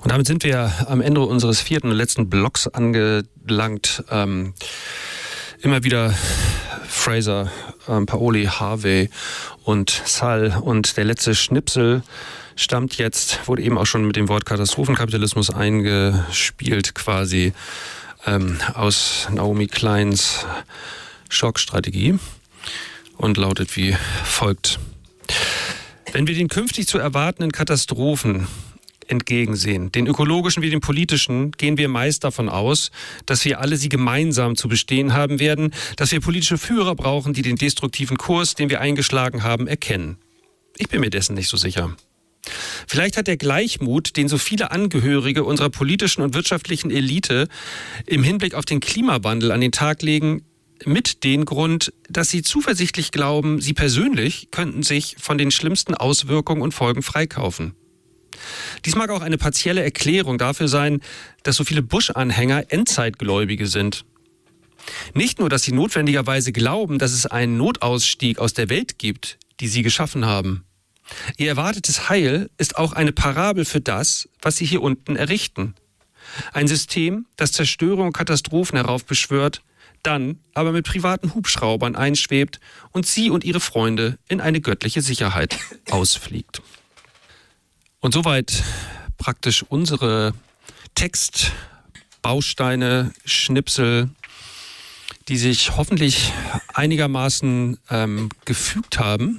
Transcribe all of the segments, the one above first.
Und damit sind wir am Ende unseres 4. und letzten Blocks angelangt. Immer wieder Fraser, Paoli, Harvey und Sall. Und der letzte Schnipsel stammt jetzt, wurde eben auch schon mit dem Wort Katastrophenkapitalismus eingespielt, quasi aus Naomi Kleins Schockstrategie und lautet wie folgt. Wenn wir den künftig zu erwartenden Katastrophen entgegensehen, den ökologischen wie den politischen, gehen wir meist davon aus, dass wir alle sie gemeinsam zu bestehen haben werden, dass wir politische Führer brauchen, die den destruktiven Kurs, den wir eingeschlagen haben, erkennen. Ich bin mir dessen nicht so sicher. Vielleicht hat der Gleichmut, den so viele Angehörige unserer politischen und wirtschaftlichen Elite im Hinblick auf den Klimawandel an den Tag legen, mit den Grund, dass sie zuversichtlich glauben, sie persönlich könnten sich von den schlimmsten Auswirkungen und Folgen freikaufen. Dies mag auch eine partielle Erklärung dafür sein, dass so viele Bush-Anhänger Endzeitgläubige sind. Nicht nur, dass sie notwendigerweise glauben, dass es einen Notausstieg aus der Welt gibt, die sie geschaffen haben. Ihr erwartetes Heil ist auch eine Parabel für das, was sie hier unten errichten. Ein System, das Zerstörung und Katastrophen heraufbeschwört, dann aber mit privaten Hubschraubern einschwebt und sie und ihre Freunde in eine göttliche Sicherheit ausfliegt. Und soweit praktisch unsere Textbausteine, Schnipsel, die sich hoffentlich einigermaßen gefügt haben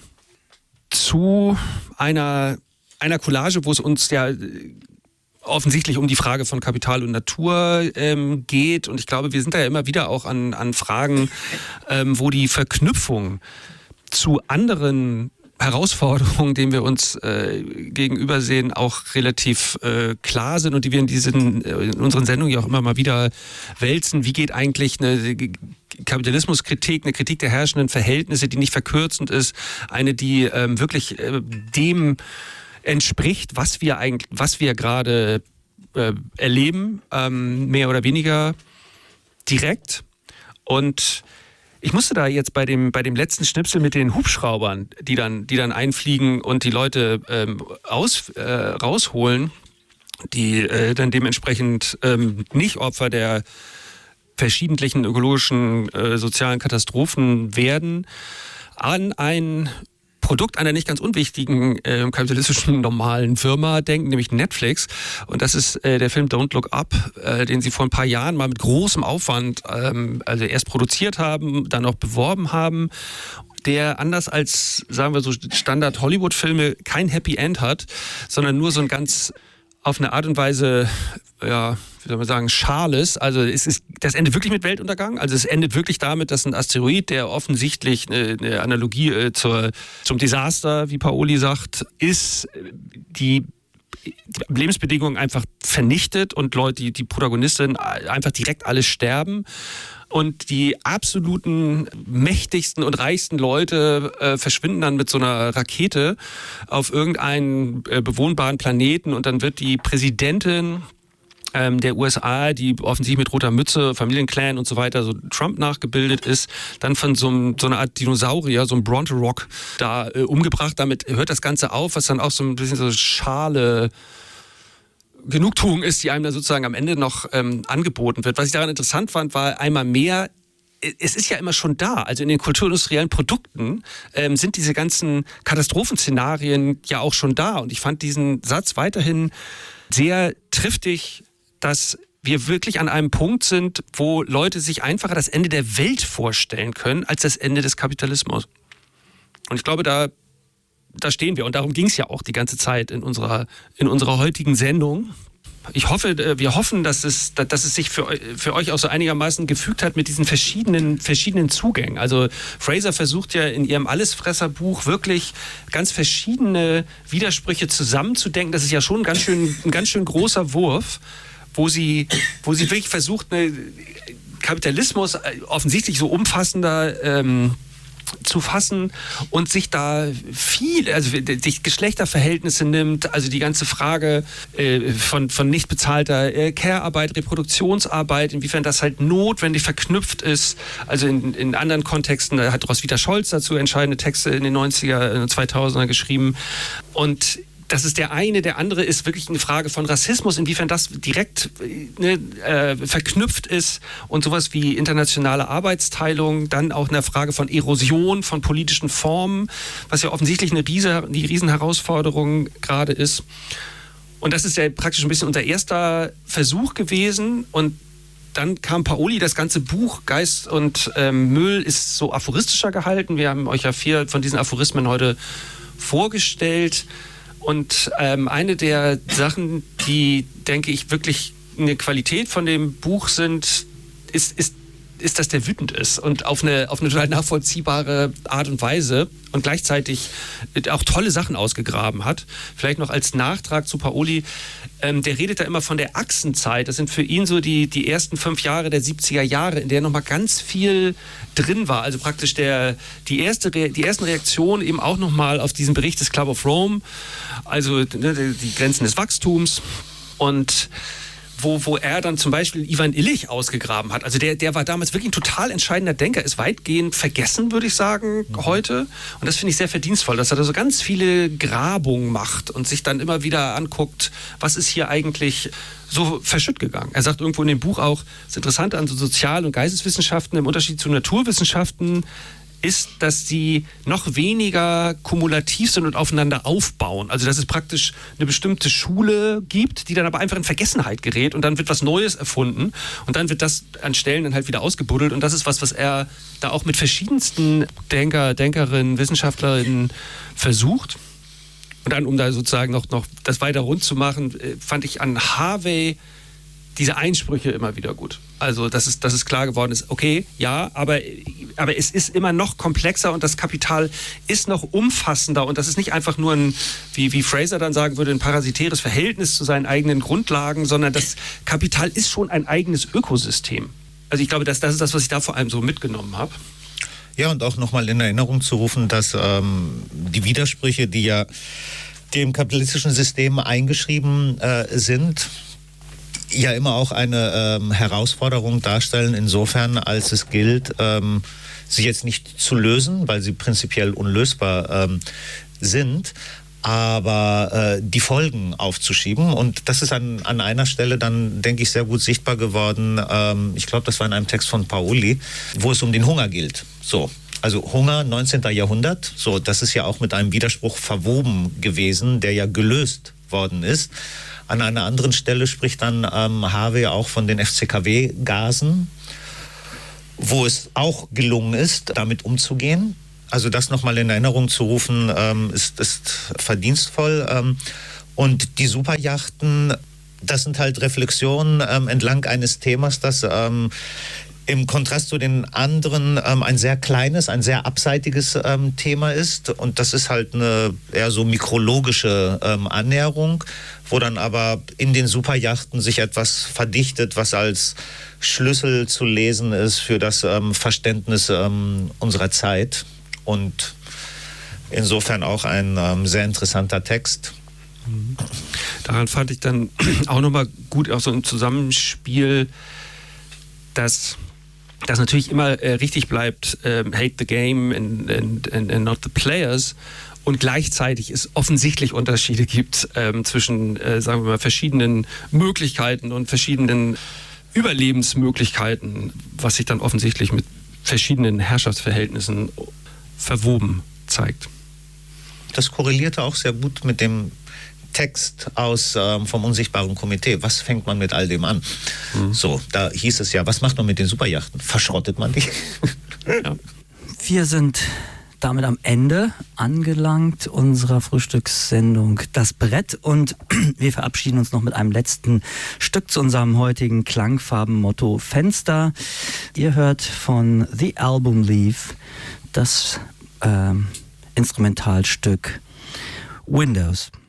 zu einer Collage, wo es uns ja offensichtlich um die Frage von Kapital und Natur geht. Und ich glaube, wir sind da ja immer wieder auch an Fragen, wo die Verknüpfung zu anderen Herausforderungen, denen wir uns gegenübersehen, auch relativ klar sind und die wir in unseren Sendungen ja auch immer mal wieder wälzen. Wie geht eigentlich eine Kapitalismuskritik, eine Kritik der herrschenden Verhältnisse, die nicht verkürzend ist, eine, die wirklich dem entspricht, was wir gerade erleben, mehr oder weniger direkt. Und ich musste da jetzt bei dem letzten Schnipsel mit den Hubschraubern, die dann einfliegen und die Leute rausholen, die dann dementsprechend nicht Opfer der verschiedentlichen ökologischen, sozialen Katastrophen werden, an ein Produkt einer nicht ganz unwichtigen kapitalistischen normalen Firma denken, nämlich Netflix. Und das ist der Film Don't Look Up, den sie vor ein paar Jahren mal mit großem Aufwand also erst produziert haben, dann auch beworben haben, der anders als, sagen wir so, Standard-Hollywood-Filme kein Happy End hat, sondern nur so ein ganz auf eine Art und Weise, ja, wie soll man sagen, schales. Also das endet wirklich mit Weltuntergang. Also es endet wirklich damit, dass ein Asteroid, der offensichtlich eine Analogie zum Desaster, wie Paoli sagt, ist, die Lebensbedingungen einfach vernichtet und Leute, die Protagonisten einfach direkt alle sterben. Und die absoluten mächtigsten und reichsten Leute verschwinden dann mit so einer Rakete auf irgendeinen bewohnbaren Planeten und dann wird die Präsidentin der USA, die offensichtlich mit roter Mütze, Familienclan und so weiter, so Trump nachgebildet ist, dann von so einer Art Dinosaurier, so einem Bronto-Rock da umgebracht. Damit hört das Ganze auf, was dann auch so ein bisschen so schale Genugtuung ist, die einem da sozusagen am Ende noch angeboten wird. Was ich daran interessant fand, war einmal mehr, es ist ja immer schon da. Also in den kulturindustriellen Produkten sind diese ganzen Katastrophenszenarien ja auch schon da. Und ich fand diesen Satz weiterhin sehr triftig, dass wir wirklich an einem Punkt sind, wo Leute sich einfacher das Ende der Welt vorstellen können, als das Ende des Kapitalismus. Und ich glaube, da stehen wir. Und darum ging es ja auch die ganze Zeit in unserer heutigen Sendung. Wir hoffen, dass es sich für euch auch so einigermaßen gefügt hat mit diesen verschiedenen Zugängen. Also Fraser versucht ja in ihrem Allesfresser-Buch wirklich ganz verschiedene Widersprüche zusammenzudenken. Das ist ja schon ein ganz schön großer Wurf, wo sie wirklich versucht, Kapitalismus offensichtlich so umfassender zu fassen und sich da sich Geschlechterverhältnisse nimmt, also die ganze Frage von nicht bezahlter Care-Arbeit, Reproduktionsarbeit, inwiefern das halt notwendig verknüpft ist. Also in anderen Kontexten, da hat Roswitha Scholz dazu entscheidende Texte in den 90er, 2000er geschrieben. Und Das ist der eine. Der andere ist wirklich eine Frage von Rassismus, inwiefern das direkt verknüpft ist und sowas wie internationale Arbeitsteilung, dann auch eine Frage von Erosion von politischen Formen, was ja offensichtlich die Riesenherausforderung gerade ist. Und das ist ja praktisch ein bisschen unser erster Versuch gewesen. Und dann kam Paoli, das ganze Buch Geist und Müll ist so aphoristischer gehalten. Wir haben euch ja 4 von diesen Aphorismen heute vorgestellt. Und eine der Sachen, die, denke ich, wirklich eine Qualität von dem Buch sind, ist, dass der wütend ist und auf eine total nachvollziehbare Art und Weise und gleichzeitig auch tolle Sachen ausgegraben hat. Vielleicht noch als Nachtrag zu Paoli, der redet da immer von der Achsenzeit. Das sind für ihn so die ersten 5 Jahre der 70er Jahre, in der nochmal ganz viel drin war. Also praktisch die ersten Reaktionen eben auch nochmal auf diesen Bericht des Club of Rome, also die Grenzen des Wachstums und wo er dann zum Beispiel Ivan Illich ausgegraben hat. Also der war damals wirklich ein total entscheidender Denker, ist weitgehend vergessen, würde ich sagen, heute. Und das finde ich sehr verdienstvoll, dass er da so ganz viele Grabungen macht und sich dann immer wieder anguckt, was ist hier eigentlich so verschütt gegangen. Er sagt irgendwo in dem Buch auch, das Interessante an so Sozial- und Geisteswissenschaften im Unterschied zu Naturwissenschaften ist, dass sie noch weniger kumulativ sind und aufeinander aufbauen. Also dass es praktisch eine bestimmte Schule gibt, die dann aber einfach in Vergessenheit gerät und dann wird was Neues erfunden und dann wird das an Stellen dann halt wieder ausgebuddelt und das ist was er da auch mit verschiedensten Denkerinnen, Wissenschaftlerinnen versucht. Und dann, um da sozusagen noch das weiter rund zu machen, fand ich an Harvey diese Einsprüche immer wieder gut. Also, dass es klar geworden ist, okay, ja, aber es ist immer noch komplexer und das Kapital ist noch umfassender und das ist nicht einfach nur wie Fraser dann sagen würde, ein parasitäres Verhältnis zu seinen eigenen Grundlagen, sondern das Kapital ist schon ein eigenes Ökosystem. Also ich glaube, das ist das, was ich da vor allem so mitgenommen habe. Ja, und auch nochmal in Erinnerung zu rufen, dass die Widersprüche, die ja dem kapitalistischen System eingeschrieben sind, ja immer auch eine Herausforderung darstellen, insofern als es gilt, sie jetzt nicht zu lösen, weil sie prinzipiell unlösbar sind, aber die Folgen aufzuschieben. Und das ist an einer Stelle dann, denke ich, sehr gut sichtbar geworden. Ich glaube, das war in einem Text von Paoli, wo es um den Hunger gilt. So. Also Hunger, 19. Jahrhundert, so, das ist ja auch mit einem Widerspruch verwoben gewesen, der ja gelöst worden ist. An einer anderen Stelle spricht dann Harvey auch von den FCKW-Gasen, wo es auch gelungen ist, damit umzugehen. Also das nochmal in Erinnerung zu rufen, ist verdienstvoll. Und die Superjachten, das sind halt Reflexionen entlang eines Themas, das im Kontrast zu den anderen ein sehr kleines, ein sehr abseitiges Thema ist. Und das ist halt eine eher so mikrologische Annäherung, wo dann aber in den Superjachten sich etwas verdichtet, was als Schlüssel zu lesen ist für das Verständnis unserer Zeit. Und insofern auch ein sehr interessanter Text. Daran fand ich dann auch nochmal gut, auch so im Zusammenspiel, dass das natürlich immer richtig bleibt, hate the game and not the players. Und gleichzeitig es offensichtlich Unterschiede gibt zwischen, sagen wir mal, verschiedenen Möglichkeiten und verschiedenen Überlebensmöglichkeiten, was sich dann offensichtlich mit verschiedenen Herrschaftsverhältnissen verwoben zeigt. Das korrelierte auch sehr gut mit dem Text vom Unsichtbaren Komitee. Was fängt man mit all dem an? So, da hieß es ja, was macht man mit den Superjachten? Verschrottet man die? Ja. Wir sind damit am Ende angelangt unserer Frühstückssendung Das Brett und wir verabschieden uns noch mit einem letzten Stück zu unserem heutigen Klangfarbenmotto Fenster. Ihr hört von The Album Leaf das Instrumentalstück Windows.